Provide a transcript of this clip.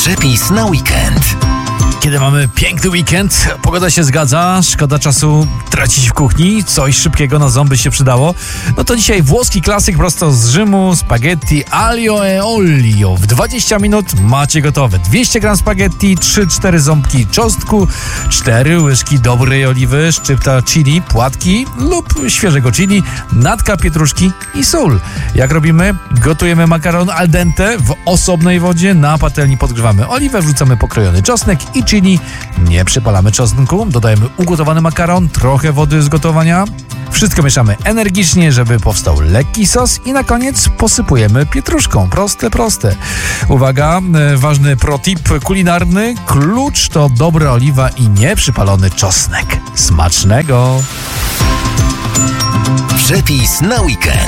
Przepis na weekend. Kiedy mamy piękny weekend, pogoda się zgadza, szkoda czasu tracić w kuchni, coś szybkiego na ząby się przydało. No to dzisiaj włoski klasyk prosto z Rzymu, spaghetti aglio e olio. W 20 minut macie gotowe. 200 gram spaghetti, 3-4 ząbki czosnku, 4 łyżki dobrej oliwy, szczypta chili, płatki lub świeżego chili, natka pietruszki i sól. Jak robimy? Gotujemy makaron al dente w osobnej wodzie, na patelni podgrzewamy oliwę, wrzucamy pokrojony czosnek i chili, nie przypalamy czosnku, dodajemy ugotowany makaron, trochę wody z gotowania. Wszystko mieszamy energicznie, żeby powstał lekki sos i na koniec posypujemy pietruszką. Proste. Uwaga, ważny protip kulinarny. Klucz to dobra oliwa i nieprzypalony czosnek. Smacznego! Przepis na weekend.